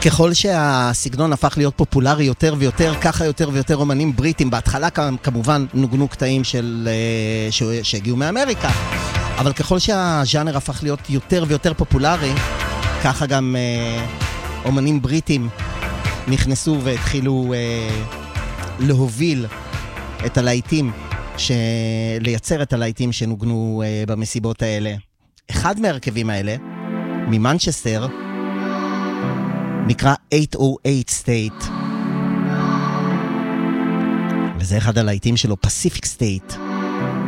ככל שהסגנון הפך להיות פופולרי יותר ויותר, ככה יותר ויותר אומנים בריטים, בהתחלה כמובן נוגנו קטעים שהגיעו מאמריקה, אבל ככל שהז'אנר הפך להיות יותר ויותר פופולרי, ככה גם אומנים בריטים נכנסו והתחילו להוביל את הלהיטים, לייצר את הלהיטים שנוגנו במסיבות האלה. אחד מהרכבים האלה, ממנצ'סטר, נקרא 808 State. וזה אחד הלהיטים שלו, Pacific State.